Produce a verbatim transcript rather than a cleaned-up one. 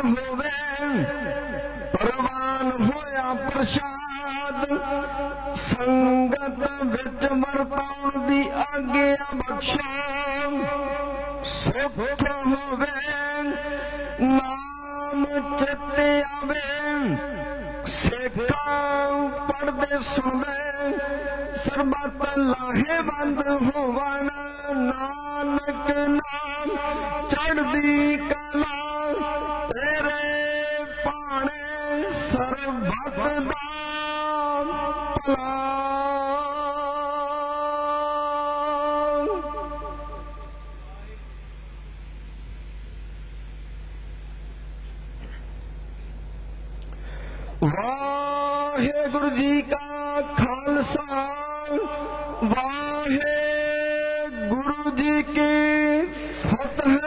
होवे परवान होया प्रसाद संगत विच वरताउण दी आग्या बख्शो सुख होवे नाम चित्ते आवे सेका पढ़दे सुनदे सरबत लाहेवंद होवन नानक नाम चढ़दी कला तेरे पाने सरबत दा भला। वाहेगुरु जी का खालसा वाहे गुरु जी की फतह।